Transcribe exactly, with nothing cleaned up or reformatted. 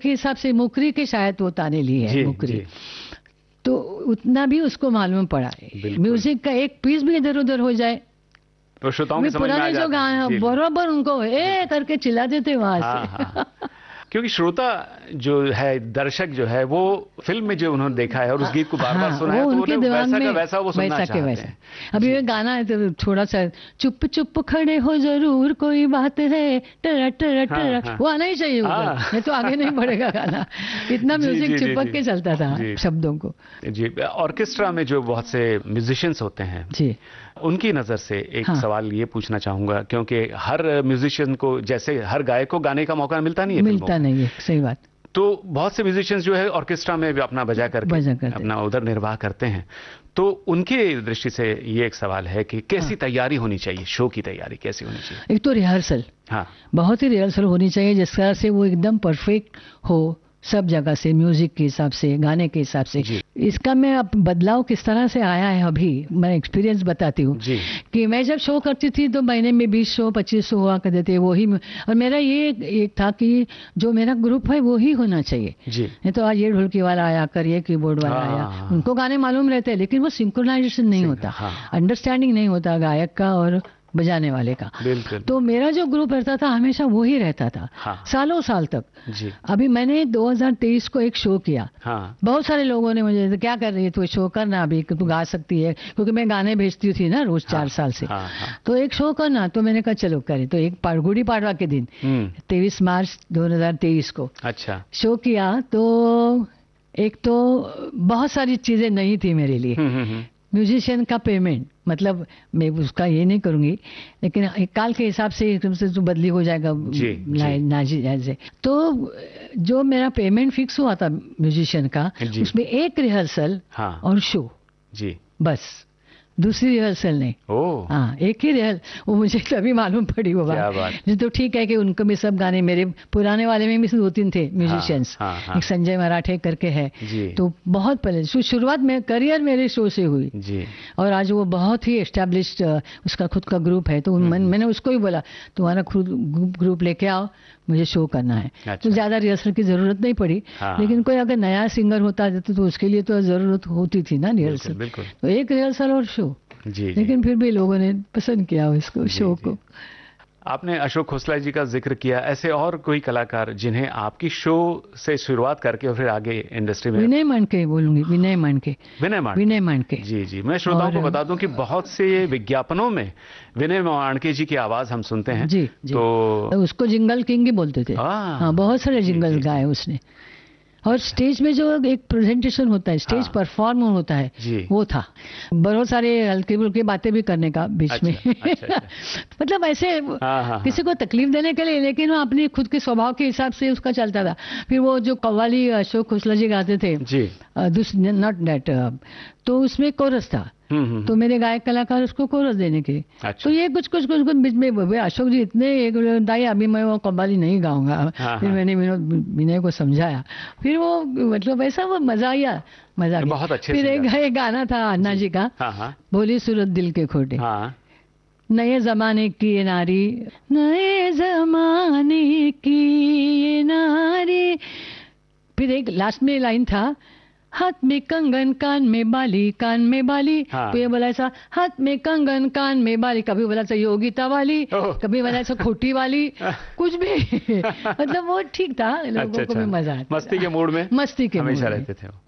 के हिसाब से मुकरी के शायद वो ताने लिए है मुकरी, तो उतना भी उसको मालूम पड़ा है। म्यूजिक का एक पीस भी इधर उधर हो जाए तो श्रोताओं में समझ में आ पुराने जो गाने बराबर उनको ए करके चिल्लाते थे वहां से। हाँ, क्योंकि श्रोता जो है, दर्शक जो है, वो फिल्म में जो उन्होंने देखा है और उस गीत को बार बार सुना है, तो उनके दिमाग में वैसा वैसा वो सुनना चाहते हैं। अभी ये गाना है तो थोड़ा सा चुप चुप खड़े हो जरूर कोई बात है टरा टरा टरा, वो आना ही चाहिए ऊपर, नहीं तो आगे नहीं बढ़ेगा गाना। इतना म्यूजिक चिपक के चलता था शब्दों को। जी, ऑर्केस्ट्रा में जो बहुत से म्यूजिशियंस होते हैं जी, उनकी नजर से एक हाँ। सवाल ये पूछना चाहूंगा, क्योंकि हर म्यूजिशियन को, जैसे हर गायक को गाने का मौका मिलता नहीं है, मिलता नहीं है, सही बात। तो बहुत से म्यूजिशियंस जो है ऑर्केस्ट्रा में भी अपना बजा करके अपना उधर निर्वाह करते हैं, तो उनके दृष्टि से ये एक सवाल है कि कैसी हाँ। तैयारी होनी चाहिए, शो की तैयारी कैसी होनी चाहिए? एक तो रिहर्सल, हाँ, बहुत ही रिहर्सल होनी चाहिए, जिस तरह से वो एकदम परफेक्ट हो सब जगह से, म्यूजिक के हिसाब से, गाने के हिसाब से। इसका मैं अब बदलाव किस तरह से आया है, अभी मैं एक्सपीरियंस बताती हूँ कि मैं जब शो करती थी तो महीने में बीस शो पच्चीस शो हुआ करते थे, वही। और मेरा ये एक था कि जो मेरा ग्रुप है वो ही होना चाहिए, नहीं तो आज ये ढोलकी वाला आया कर, ये कीबोर्ड वाला आया, उनको गाने मालूम रहते हैं लेकिन वो सिंक्रोनाइजेशन नहीं होता, अंडरस्टैंडिंग नहीं होता गायक का और बजाने वाले का। तो मेरा जो ग्रुप रहता था हमेशा वो ही रहता था, हाँ। सालों साल तक जी। अभी मैंने दो हज़ार तेईस को एक शो किया, हाँ। बहुत सारे लोगों ने मुझे क्या कर रही है तू, शो करना अभी, तू गा सकती है, क्योंकि मैं गाने भेजती थी ना रोज, हाँ। चार साल से, हाँ, हाँ। तो एक शो करना, तो मैंने कहा चलो करें। तो एक गुड़ी पाड़वा के दिन तेईस मार्च दो हजार तेईस को अच्छा शो किया। तो एक तो बहुत सारी चीजें नहीं थी मेरे लिए, म्यूजिशियन का पेमेंट, मतलब मैं उसका ये नहीं करूंगी, लेकिन काल के हिसाब से एकदम से तो बदली हो जाएगा नाजी से। तो जो मेरा पेमेंट फिक्स हुआ था म्यूजिशियन का, उसमें एक रिहर्सल हाँ। और शो जी, बस दूसरी रिहर्सल नहीं। ओह हाँ, एक ही रिहर्सल। वो मुझे तभी मालूम पड़ी वो बात। तो ठीक है कि उनको भी सब गाने, मेरे पुराने वाले में भी दो तीन थे म्यूजिशियंस, हाँ, हाँ, हाँ। एक संजय मराठे करके है, तो बहुत पहले शुरुआत में करियर मेरे शो से हुई जी। और आज वो बहुत ही एस्टेब्लिश्ड, उसका खुद का ग्रुप है। तो मैं, मैंने उसको ही बोला तुम्हारा खुद ग्रुप लेके आओ, मुझे शो करना है। अच्छा। तो ज्यादा रिहर्सल की जरूरत नहीं पड़ी, हाँ। लेकिन कोई अगर नया सिंगर होता है तो, तो उसके लिए तो जरूरत होती थी ना रिहर्सल। तो एक रिहर्सल और शो जी, लेकिन जी। फिर भी लोगों ने पसंद किया इसको, शो को। आपने अशोक खोसला जी का जिक्र किया, ऐसे और कोई कलाकार जिन्हें आपकी शो से शुरुआत करके और फिर आगे इंडस्ट्री में? विनय मानके बोलूंगी, विनय मानके। विनय मानके विनय मानके जी जी मैं श्रोताओं को बता दूं कि बहुत से विज्ञापनों में विनय मानके जी की आवाज हम सुनते हैं जी, जी। तो उसको जिंगल किंग ही बोलते थे, हाँ, बहुत सारे जिंगल गाए उसने। और स्टेज में जो एक प्रेजेंटेशन होता है, स्टेज हाँ। परफॉर्म होता है, वो था। बहुत सारे हल्की फुल्की बातें भी करने का बीच अच्छा, में अच्छा, अच्छा। मतलब ऐसे हाँ, हाँ, किसी को तकलीफ देने के लिए, लेकिन वो अपनी खुद के स्वभाव के हिसाब से उसका चलता था। फिर वो जो कव्वाली अशोक खोसला जी गाते थे, नॉट दैट, तो उसमें कोरस था, तो मेरे गायक कलाकार उसको कोरस देने के। अच्छा। तो ये कुछ कुछ कुछ कुछ बीच में अशोक जी इतने दाई, अभी मैं वो कव्वाली नहीं गाऊंगा। हाँ, फिर हाँ। मैंने विनय को समझाया, फिर वो मतलब ऐसा वो मजा आया, मजा आया बहुत अच्छे। फिर एक, एक गाना था अन्ना जी का, हाँ, हाँ। भोली सूरत दिल के खोटे, हाँ। नए जमाने की ये नारी, नए जमाने की ये नारी। फिर एक लास्ट में लाइन था, हाथ में कंगन कान में बाली, कान में बाली, हाँ। तो ये बोला ऐसा, हाथ में कंगन कान में बाली, कभी बोला ऐसा योगिता वाली, कभी बोला ऐसा खोटी वाली, कुछ भी मतलब वो ठीक था, लोगों अच्छा, को भी मजा आता, मस्ती के मूड में, मस्ती के हमेशा रहते थे।